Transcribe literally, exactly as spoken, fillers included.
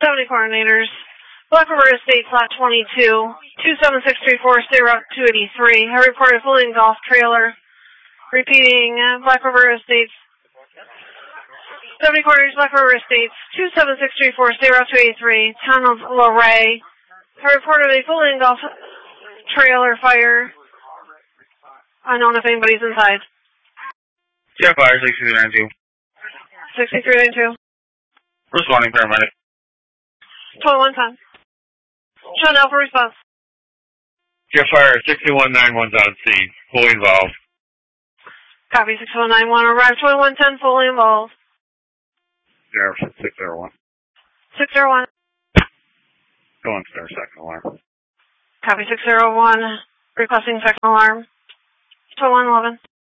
seventy coordinators. Black River Estates, lot twenty-two, two seven six three four, stay route two eighty-three. I reported fully engulfed trailer. Repeating, uh, Black River Estates, seventy coordinators, Black River Estates, two seven six three four, stay route two eighty-three, town of Luray. I reported a fully engulfed trailer fire. Unknown if anybody's inside. Yeah, fire sixty-three ninety-two. sixty-three ninety-two. Responding paramedic. twenty-one ten. Sean Alpha response. Jet fire sixty-one ninety-one's on scene. Fully involved. Copy six one nine one. Arrive twenty-one ten. Fully involved. Zero six zero one. six zero one. Go on, star second alarm. Copy six zero one. Requesting second alarm. twenty-one eleven.